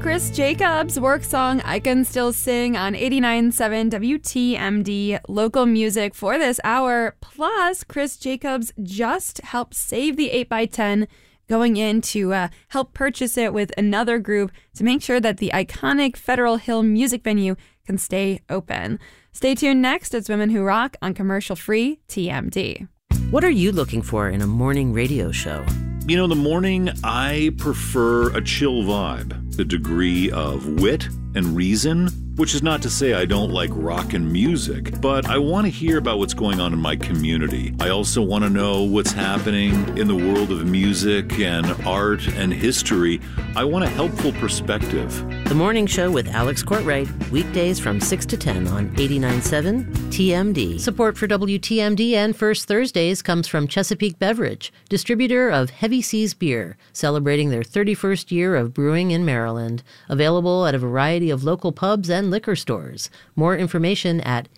Chris Jacobs' work song I Can Still Sing on 89.7 WTMD, local music for this hour. Plus, Chris Jacobs just helped save the 8x10, going in to help purchase it with another group to make sure that the iconic Federal Hill music venue can stay open. Stay tuned next. It's Women Who Rock on commercial-free TMD. What are you looking for in a morning radio show? You know, in the morning, I prefer a chill vibe, a degree of wit and reason, which is not to say I don't like rock and music, but I want to hear about what's going on in my community. I also want to know what's happening in the world of music and art and history. I want a helpful perspective. The Morning Show with Alex Courtwright, weekdays from 6 to 10 on 89.7 TMD. Support for WTMD and First Thursdays comes from Chesapeake Beverage, distributor of Heavy Seas Beer, celebrating their 31st year of brewing in Maryland. Available at a variety of local pubs and liquor stores. More information at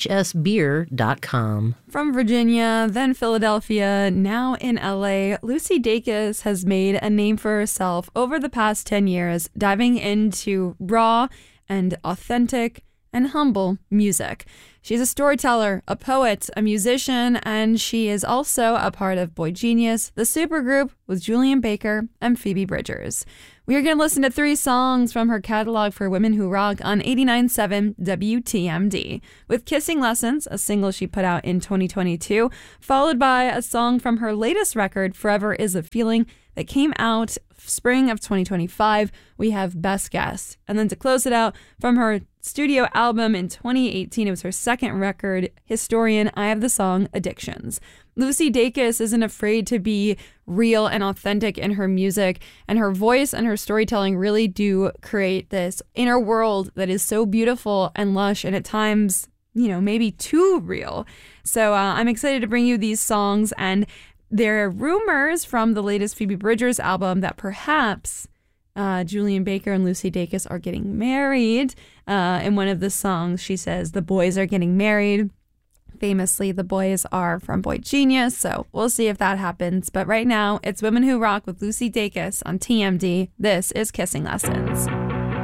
hsbeer.com. From Virginia, then Philadelphia, now in LA, Lucy Dacus has made a name for herself over the past 10 years, diving into raw and authentic and humble music. She's a storyteller, a poet, a musician, and she is also a part of Boy Genius, the supergroup with Julian Baker and Phoebe Bridgers. We are going to listen to 3 songs from her catalog for Women Who Rock on 89.7 WTMD, with Kissing Lessons, a single she put out in 2022, followed by a song from her latest record, Forever Is a Feeling, that came out spring of 2025. We have Best Guess. And then to close it out, from her studio album in 2018, it was her second record, Historian, I have the song Addictions. Lucy Dacus isn't afraid to be real and authentic in her music, and her voice and her storytelling really do create this inner world that is so beautiful and lush, and at times, you know, maybe too real. So I'm excited to bring you these songs, and there are rumors from the latest Phoebe Bridgers album that perhaps Julian Baker and Lucy Dacus are getting married. In one of the songs, she says the boys are getting married. Famously, the boys are from Boy Genius, so we'll see if that happens. But right now, it's Women Who Rock with Lucy Dacus on TMD. This is Kissing Lessons.